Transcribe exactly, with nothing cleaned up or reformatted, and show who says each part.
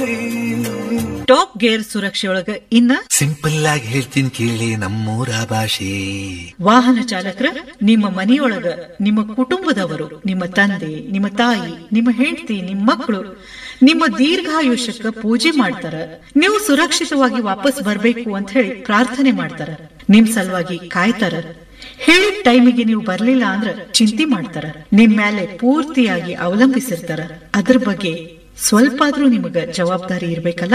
Speaker 1: Top gear ಸುರಕ್ಷೆಯೊಳಗ ಇನ್ನ
Speaker 2: simple ಆಗಿ ಹೇಳ್ತೀನಿ ಕೇಳಿ ನಮ್ಮೂರ ಭಾಷೆ.
Speaker 1: ವಾಹನ ಚಾಲಕರ ನಿಮ್ಮ ಮನೆಯೊಳಗ ನಿಮ್ಮ ಕುಟುಂಬದವರು, ನಿಮ್ಮ ತಂದೆ, ನಿಮ್ಮ ತಾಯಿ, ನಿಮ್ಮ ಹೆಂಡತಿ, ನಿಮ್ಮ ಮಕ್ಕಳು ನಿಮ್ಮ ದೀರ್ಘಾಯುಷ್ಯಕ್ಕ ಪೂಜೆ ಮಾಡ್ತಾರ. ನೀವು ಸುರಕ್ಷಿತವಾಗಿ ವಾಪಸ್ ಬರ್ಬೇಕು ಅಂತ ಹೇಳಿ ಪ್ರಾರ್ಥನೆ ಮಾಡ್ತಾರ. ನಿಮ್ ಸಲುವಾಗಿ ಕಾಯ್ತಾರ. ಹೇಳಿದ ಟೈಮಿಗೆ ನೀವು ಬರ್ಲಿಲ್ಲ ಅಂದ್ರ ಚಿಂತೆ ಮಾಡ್ತಾರ. ನಿಮ್ ಮೇಲೆ ಪೂರ್ತಿಯಾಗಿ ಅವಲಂಬಿಸಿರ್ತಾರ. ಅದ್ರ ಬಗ್ಗೆ ಸ್ವಲ್ಪ ಆದ್ರೂ ನಿಮಗ ಜವಾಬ್ದಾರಿ ಇರ್ಬೇಕಲ್ಲ.